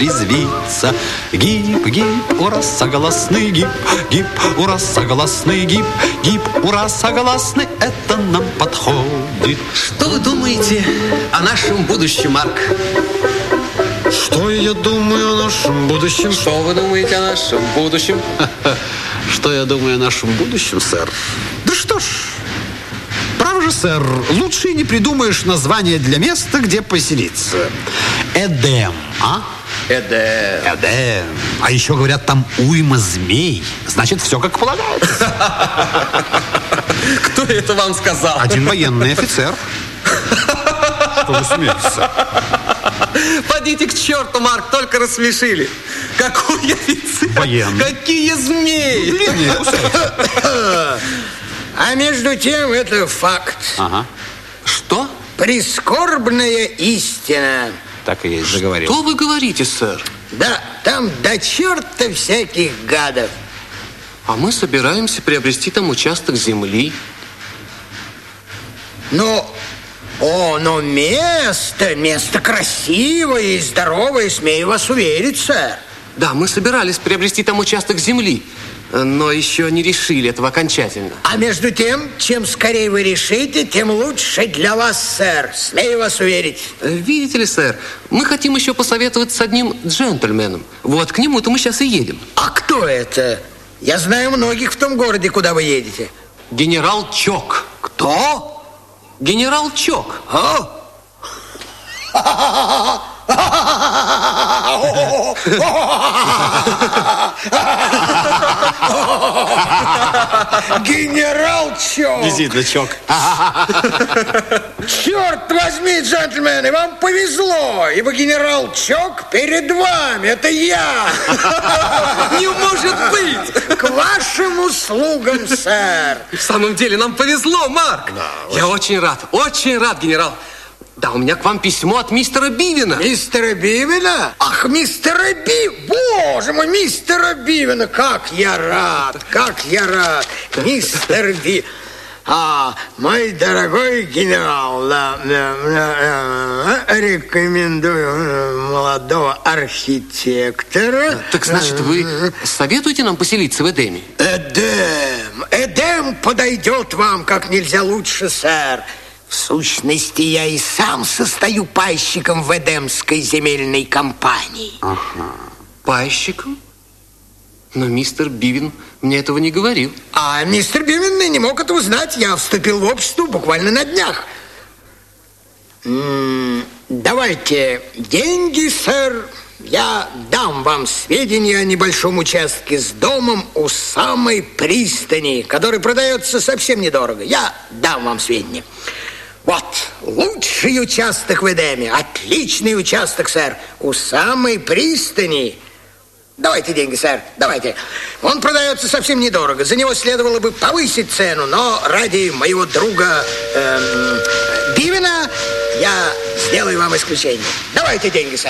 резвится. Гиб, гиб, ура, согласный, гиб, гиб, ура, согласный, гиб, гиб, ура, согласный, это нам подходит. Что вы думаете о нашем будущем, Марк? Что я думаю о нашем будущем? Что вы думаете о нашем будущем? Что я думаю о нашем будущем, сэр? Да что ж, право же, сэр, лучше и не придумаешь название для места, где поселиться. Эдем, а? Эдем. Эдем. А еще говорят, там уйма змей. Значит, все как полагается. Кто это вам сказал? Один военный офицер. Что вы смеетесь? Подите к черту, Марк, только рассмешили. Какой офицер? Военный. Какие змеи? Длинные, кусаются. А между тем это факт. Ага, Что? Прискорбная истина. так и есть, заговорил. Что вы говорите, сэр? Да, там до черта всяких гадов. А мы собираемся приобрести там участок земли. Но место красивое и здоровое, смею вас уверить, сэр. Да, мы собирались приобрести там участок земли, но еще не решили этого окончательно. А между тем, чем скорее вы решите, тем лучше для вас, сэр. Смею вас уверить. Видите ли, сэр, мы хотим еще посоветоваться с одним джентльменом. Вот к нему-то мы сейчас и едем. А кто это? Я знаю многих в том городе, куда вы едете. Генерал Чок. Кто? Генерал Чок. Генерал Чок. Действительно, Чок. Черт возьми, джентльмены, вам повезло, ибо генерал Чок перед вами. Это я. Не может быть! К вашим услугам, сэр. В самом деле, нам повезло, Марк. Я очень рад, генерал. Да, у меня к вам письмо от мистера Бивена. Мистера Бивена? Ах, мистера Боже мой, мистера Бивена. Как я рад. Мистер Бивен. Мой дорогой генерал, рекомендую молодого архитектора. Так значит, вы советуете нам поселиться в Эдеме? Эдем подойдет вам как нельзя лучше, сэр. В сущности, я и сам состою пайщиком в Эдемской земельной компании. Пайщиком? Но мистер Бивен мне этого не говорил. А мистер Бивен не мог этого знать. Я вступил в общество буквально на днях. Давайте деньги, сэр. Я дам вам сведения о небольшом участке с домом у самой пристани, который продается совсем недорого. Я дам вам сведения. Вот, лучший участок в Эдеме. Отличный участок, сэр. У самой пристани. Давайте деньги, сэр, давайте. Он продается совсем недорого. За него следовало бы повысить цену, но ради моего друга Бивена я сделаю вам исключение. Давайте деньги, сэр.